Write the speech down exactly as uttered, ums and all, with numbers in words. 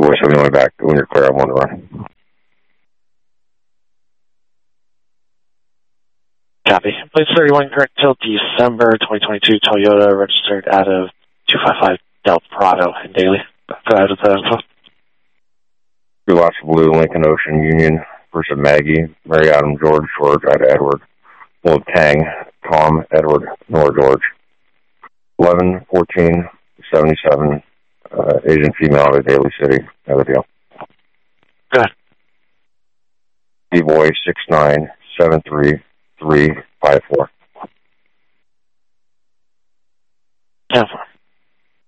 voice on the way back. When you're clear, I want to run. Copy. Plate thirty-one current till December twenty twenty-two Toyota registered out of two five five Del Prado in Daly. Out of the info. Two lots of blue, Lincoln Ocean Union, first of Maggie, Mary Adam, George, George, Ida, Edward, Will Tang, Tom, Edward, Nora, George. eleven fourteen seventy-seven, uh, Asian female out of Daly City. Another deal. Good. D-Boy six nine seven three three five four. Yeah.